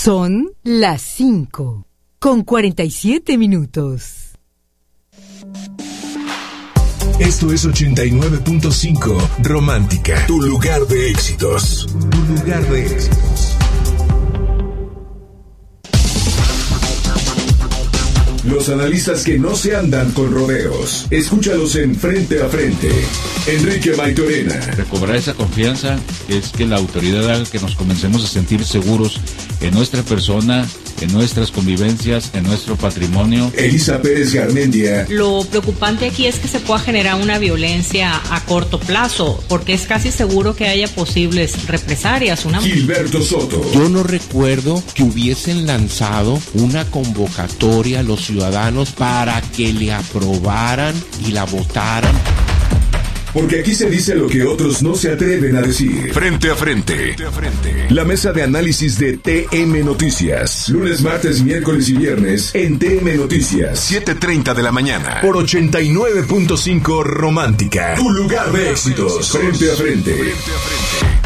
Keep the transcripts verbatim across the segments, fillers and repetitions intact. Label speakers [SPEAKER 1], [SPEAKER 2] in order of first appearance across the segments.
[SPEAKER 1] Son las cinco, con cuarenta y siete minutos.
[SPEAKER 2] Esto es ochenta y nueve punto cinco Romántica, tu lugar de éxitos. Tu lugar de éxitos. Los analistas que no se andan con rodeos. Escúchalos en Frente a Frente. Enrique Maitorena.
[SPEAKER 3] Recobrar esa confianza es que la autoridad haga que nos comencemos a sentir seguros en nuestra persona, en nuestras convivencias, en nuestro patrimonio.
[SPEAKER 2] Elisa Pérez Garmendia.
[SPEAKER 4] Lo preocupante aquí es que se pueda generar una violencia a corto plazo, porque es casi seguro que haya posibles represalias. Una...
[SPEAKER 2] Gilberto Soto.
[SPEAKER 5] Yo no recuerdo que hubiesen lanzado una convocatoria a los ciudadanos para que le aprobaran y la votaran.
[SPEAKER 2] Porque aquí se dice lo que otros no se atreven a decir. Frente a frente. Frente a frente. La mesa de análisis de T M Noticias. Lunes, martes, miércoles y viernes en T M Noticias. siete treinta de la mañana. Por ochenta y nueve punto cinco Romántica. Tu lugar de éxitos. Frente a frente. Frente a frente.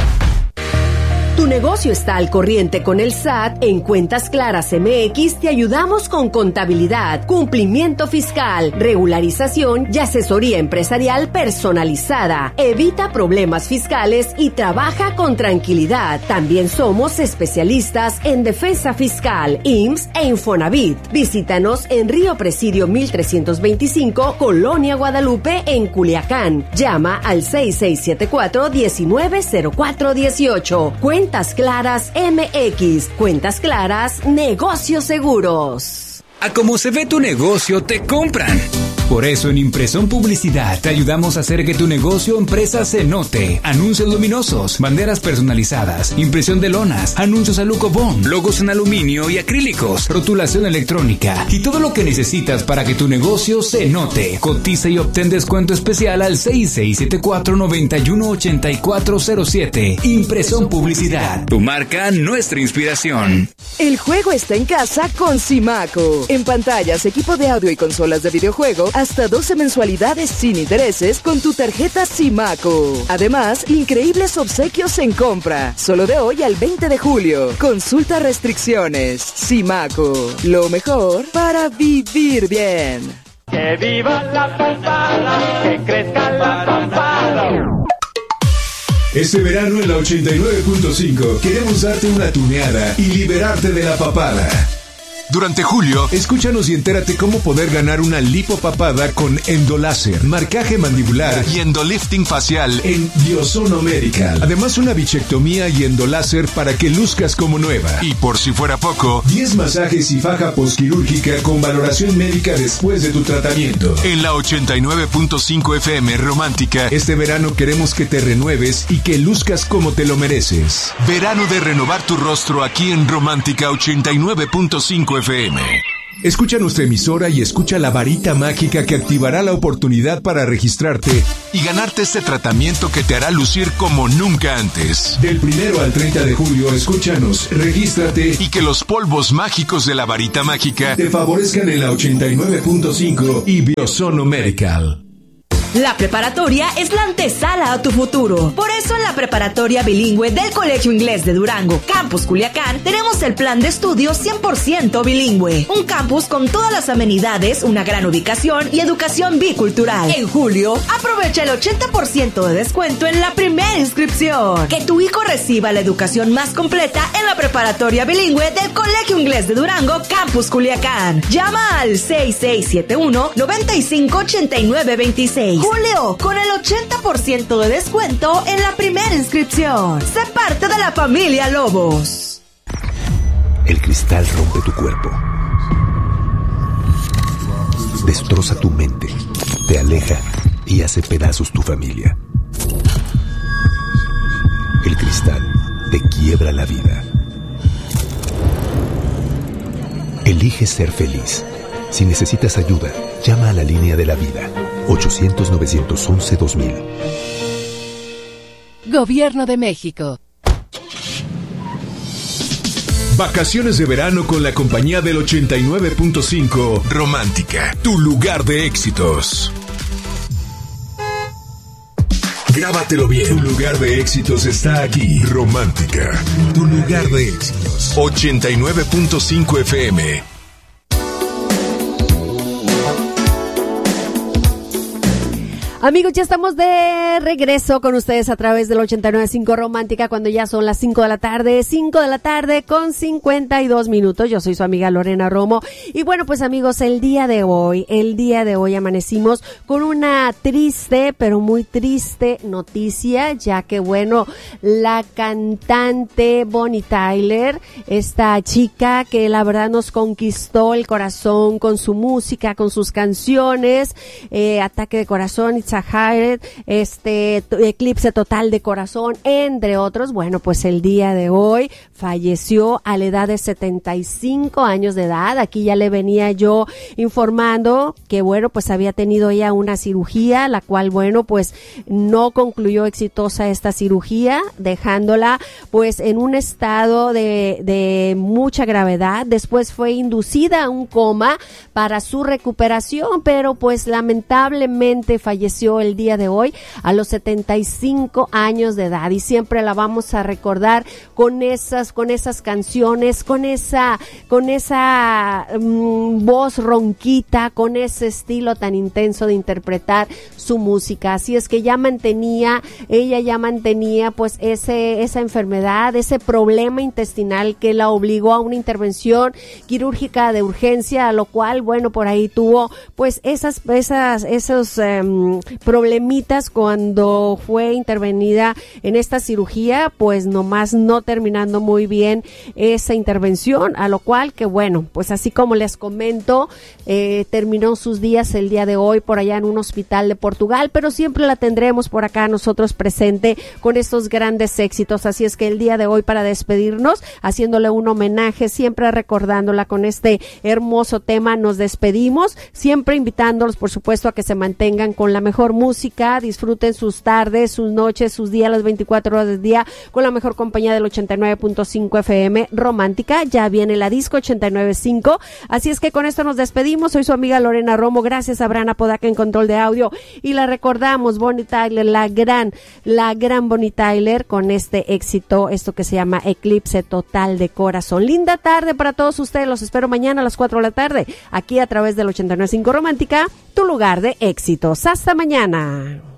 [SPEAKER 6] Tu negocio está al corriente con el S A T. En Cuentas Claras M X te ayudamos con contabilidad, cumplimiento fiscal, regularización y asesoría empresarial personalizada. Evita problemas fiscales y trabaja con tranquilidad. También somos especialistas en defensa fiscal, I M S S e Infonavit. Visítanos en Río Presidio mil trescientos veinticinco, Colonia Guadalupe, en Culiacán. Llama al seis seis siete cuatro, uno nueve cero cuatro uno ocho. Cuentas Claras M X. Cuentas Claras, negocios seguros.
[SPEAKER 7] A como se ve tu negocio, te compran. Por eso en Impresión Publicidad te ayudamos a hacer que tu negocio o empresa se note. Anuncios luminosos, banderas personalizadas, impresión de lonas, anuncios a Lucobón, logos en aluminio y acrílicos, rotulación electrónica y todo lo que necesitas para que tu negocio se note. Cotiza y obtén descuento especial al seis seis siete cuatro, nueve uno ocho cuatro cero siete. Impresión Publicidad. Tu marca, nuestra inspiración.
[SPEAKER 8] El juego está en casa con Simaco. En pantallas, equipo de audio y consolas de videojuego, hasta doce mensualidades sin intereses con tu tarjeta Simaco. Además, increíbles obsequios en compra. Solo de hoy al veinte de julio. Consulta restricciones. Simaco. Lo mejor para vivir bien.
[SPEAKER 9] Que viva la papada, que crezca la papada.
[SPEAKER 2] Este verano en la ochenta y nueve punto cinco queremos darte una tuneada y liberarte de la papada. Durante julio, escúchanos y entérate cómo poder ganar una lipopapada con endoláser, marcaje mandibular y endolifting facial en Biosono Medical. Además, una bichectomía y endoláser para que luzcas como nueva. Y por si fuera poco, diez masajes y faja posquirúrgica con valoración médica después de tu tratamiento. En la ochenta y nueve punto cinco F M Romántica, este verano queremos que te renueves y que luzcas como te lo mereces. Verano de renovar tu rostro aquí en Romántica ochenta y nueve punto cinco F M. Escucha nuestra emisora y escucha la varita mágica que activará la oportunidad para registrarte y ganarte este tratamiento que te hará lucir como nunca antes. Del primero al treinta de julio, escúchanos, regístrate y que los polvos mágicos de la varita mágica te favorezcan en la ochenta y nueve punto cinco y Biosono Medical.
[SPEAKER 10] La preparatoria es la antesala a tu futuro. Por eso en la preparatoria bilingüe del Colegio Inglés de Durango, Campus Culiacán, tenemos el plan de estudio cien por ciento bilingüe. Un campus con todas las amenidades, una gran ubicación y educación bicultural. En julio, aprovecha el ochenta por ciento de descuento en la primera inscripción. Que tu hijo reciba la educación más completa en la preparatoria bilingüe del Colegio Inglés de Durango, Campus Culiacán. Llama al seis seis siete uno, nueve cinco ocho nueve dos seis. Julio, con el ochenta por ciento de descuento en la primera inscripción. Sé parte de la familia Lobos.
[SPEAKER 11] El cristal rompe tu cuerpo, destroza tu mente, te aleja y hace pedazos tu familia. El cristal te quiebra la vida. Elige ser feliz. Si necesitas ayuda, llama a la línea de la vida. ochocientos, novecientos once, dos mil.
[SPEAKER 1] Gobierno de México.
[SPEAKER 2] Vacaciones de verano con la compañía del ochenta y nueve punto cinco Romántica, tu lugar de éxitos. Grábatelo bien. Tu lugar de éxitos está aquí. Romántica. Tu lugar de éxitos. ochenta y nueve punto cinco F M.
[SPEAKER 12] Amigos, ya estamos de regreso con ustedes a través del ochenta y nueve punto cinco Romántica, cuando ya son las cinco de la tarde, cinco de la tarde con cincuenta y dos minutos. Yo soy su amiga Lorena Romo. Y bueno, pues amigos, el día de hoy, el día de hoy amanecimos con una triste, pero muy triste noticia, ya que bueno, la cantante Bonnie Tyler, esta chica que la verdad nos conquistó el corazón con su música, con sus canciones, eh, Ataque de Corazón, It's a Heart, este, Eclipse Total de Corazón, entre otros. Bueno, pues el día de hoy falleció a la edad de setenta y cinco años de edad. Aquí ya le venía yo informando que bueno, pues había tenido ella una cirugía, la cual bueno, pues no concluyó exitosa esta cirugía, dejándola pues en un estado de, de mucha gravedad. Después fue inducida a un coma para su recuperación, pero pues lamentablemente falleció el día de hoy a los setenta y cinco años de edad, y siempre la vamos a recordar con esas con esas canciones, con esa con esa um, voz ronquita, con ese estilo tan intenso de interpretar su música. Así es que ya mantenía, ella ya mantenía pues ese esa enfermedad, ese problema intestinal que la obligó a una intervención quirúrgica de urgencia, a lo cual bueno, por ahí tuvo pues esas esas esos um, problemitas cuando fue intervenida en esta cirugía, pues nomás no terminando muy bien esa intervención, a lo cual que bueno, pues así como les comento, eh, terminó sus días el día de hoy por allá en un hospital de Portugal, pero siempre la tendremos por acá nosotros presente con estos grandes éxitos. Así es que el día de hoy, para despedirnos, haciéndole un homenaje, siempre recordándola con este hermoso tema, nos despedimos, siempre invitándolos por supuesto a que se mantengan con la mejor música, disfruten sus tardes, sus noches, sus días, las veinticuatro horas del día con la mejor compañía del ochenta y nueve punto cinco F M Romántica. Ya viene la disco ochenta y nueve punto cinco, así es que con esto nos despedimos. Soy su amiga Lorena Romo, gracias a Brana Podaca en control de audio, y la recordamos, Bonnie Tyler, la gran, la gran Bonnie Tyler, con este éxito, esto que se llama Eclipse Total de Corazón. Linda tarde para todos ustedes, los espero mañana a las cuatro de la tarde, aquí a través del ochenta y nueve punto cinco Romántica, tu lugar de éxitos. Hasta mañana.